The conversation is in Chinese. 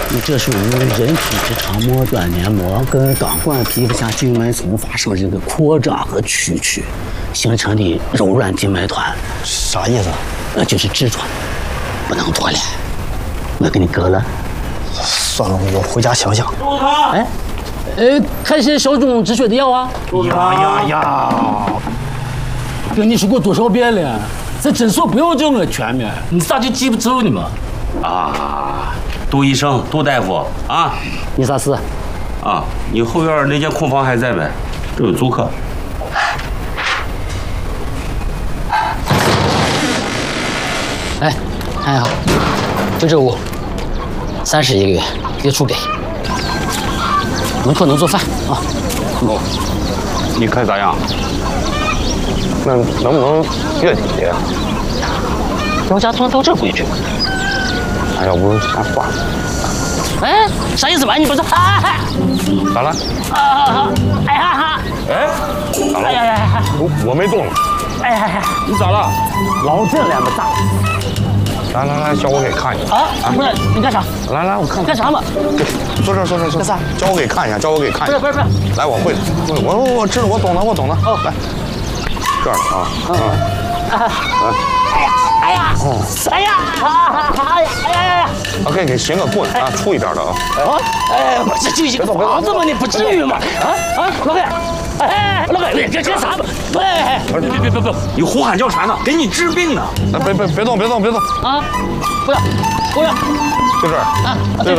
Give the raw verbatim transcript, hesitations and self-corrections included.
你这属于人体之长末端黏膜跟导管皮肤下静脉丛发生这个扩张和曲曲形成的柔软静脉团。 啥意思？ 那就是痔疮，不能拖了，我给你割了。 算了，我回家想想。 哎，呃，开些消肿止血的药啊。 呀呀呀！ 跟你说过多少遍了，在诊所不要这么全面，你咋就记不住呢嘛？ 啊，杜医生，杜大夫啊， 你啥事？ 啊，你后院那间空房还在呗？这有租客。 哎，看一下，就这屋，三十一个月，月初给。门口能做饭啊？ 哦，你看咋样？ 那能不能月底？ 我家从来都这规矩。 哎，要不咱换？ 哎，啥意思吧？你不是？哎咋了？ 啊！哎呀哈！ 哎，咋了？ 哎呀呀！ 我我没动。 哎呀呀！ 你咋了？ 老这两个大。 来来来，叫我给看一下。 啊？不是，你干啥？ 来来，我看干啥嘛？ 坐这儿坐这儿坐。干啥？叫我给看一下，叫我给看一下。 不是不是不是。 来，我会的，我我我知道，我懂了，我懂了。哦，来，这儿啊啊。 哎呀！哦，哎呀！哎呀！哎呀！ 我给你寻个棍啊，粗一点的啊。 啊！哎，我这就一个房子嘛，你不至于嘛？啊啊，老板，哎，老板，这这啥嘛？哎，别别别别， 你呼喊叫啥呢？给你治病呢！ 别别别动，别动，别动啊！不要，不要， 就这儿啊，对